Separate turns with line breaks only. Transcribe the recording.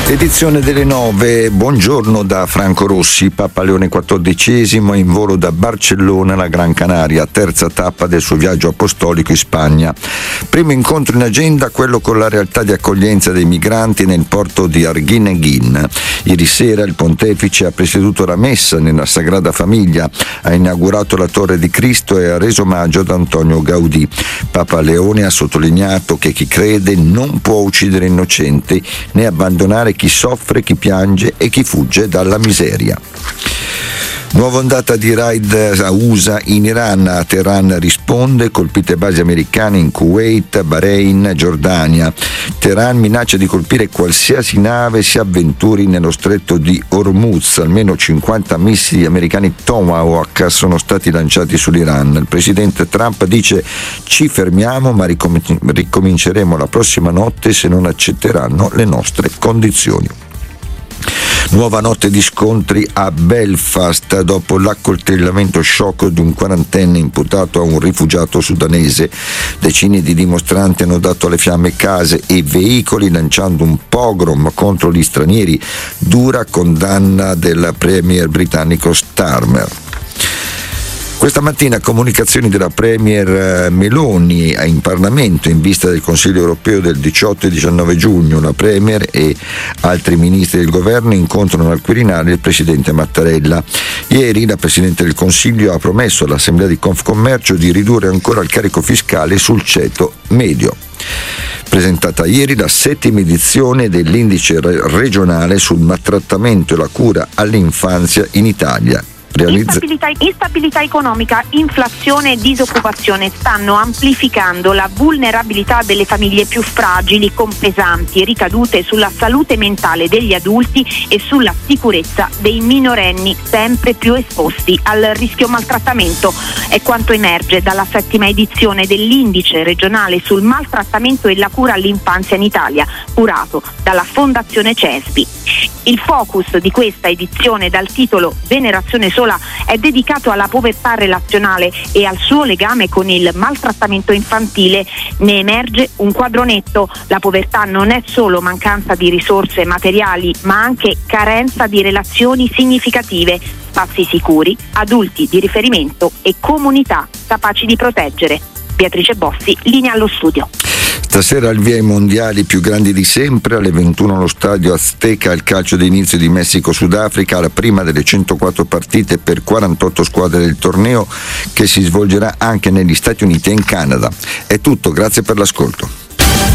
Edizione delle 9, buongiorno da Franco Rossi. Papa Leone XIV in volo da Barcellona alla Gran Canaria, terza tappa del suo viaggio apostolico in Spagna. Primo incontro in agenda, quello con la realtà di accoglienza dei migranti nel porto di Arguineguín. Ieri sera il pontefice ha presieduto la messa nella Sagrada Famiglia, ha inaugurato la Torre di Cristo e ha reso omaggio ad Antonio Gaudì. Papa Leone ha sottolineato che chi crede non può uccidere innocenti né abbandonare chi soffre, chi piange e chi fugge dalla miseria. Nuova ondata di raid USA in Iran. A Teheran risponde, colpite basi americane in Kuwait, Bahrain, Giordania. Teheran minaccia di colpire qualsiasi nave si avventuri nello stretto di Hormuz. Almeno 50 missili americani Tomahawk sono stati lanciati sull'Iran. Il presidente Trump dice: ci fermiamo ma ricominceremo la prossima notte se non accetteranno le nostre condizioni. Nuova notte di scontri a Belfast dopo l'accoltellamento sciocco di un quarantenne imputato a un rifugiato sudanese. Decine di dimostranti hanno dato alle fiamme case e veicoli lanciando un pogrom contro gli stranieri. Dura condanna del premier britannico Starmer. Questa mattina comunicazioni della Premier Meloni in Parlamento in vista del Consiglio europeo del 18 e 19 giugno. La Premier e altri ministri del governo incontrano al Quirinale il Presidente Mattarella. Ieri la Presidente del Consiglio ha promesso all'Assemblea di Confcommercio di ridurre ancora il carico fiscale sul ceto medio. Presentata ieri la 7ª edizione dell'indice regionale sul maltrattamento e la cura all'infanzia in Italia.
Instabilità economica, inflazione e disoccupazione stanno amplificando la vulnerabilità delle famiglie più fragili, con pesanti ricadute sulla salute mentale degli adulti e sulla sicurezza dei minorenni, sempre più esposti al rischio maltrattamento. È quanto emerge dalla 7ª edizione dell'indice regionale sul maltrattamento e la cura all'infanzia in Italia, curato dalla Fondazione CESPI. Il focus di questa edizione, dal titolo Generazione Sola, è dedicato alla povertà relazionale e al suo legame con il maltrattamento infantile. Ne emerge un quadro netto: la povertà non è solo mancanza di risorse materiali, ma anche carenza di relazioni significative, spazi sicuri, adulti di riferimento e comunità capaci di proteggere. Beatrice Bossi, linea allo studio.
Stasera al via ai mondiali più grandi di sempre, alle 21 allo stadio Azteca il calcio d'inizio di Messico-Sudafrica, la prima delle 104 partite per 48 squadre del torneo che si svolgerà anche negli Stati Uniti e in Canada. È tutto, grazie per l'ascolto.